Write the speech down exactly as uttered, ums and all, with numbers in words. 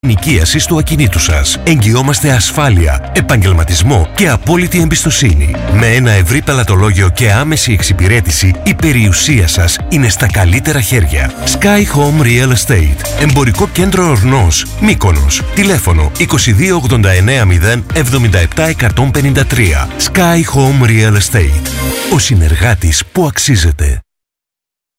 Νοικίαση του ακινήτου σας. Εγγυόμαστε ασφάλεια, επαγγελματισμό και απόλυτη εμπιστοσύνη. Με ένα ευρύ πελατολόγιο και άμεση εξυπηρέτηση, η περιουσία σας είναι στα καλύτερα χέρια. Sky Home Real Estate. Εμπορικό κέντρο Ορνός, Μύκονος. Τηλέφωνο είκοσι δύο ογδόντα εννέα μηδέν εβδομήντα επτά εκατόν πενήντα τρία. Sky Home Real Estate. Ο συνεργάτης που αξίζεται.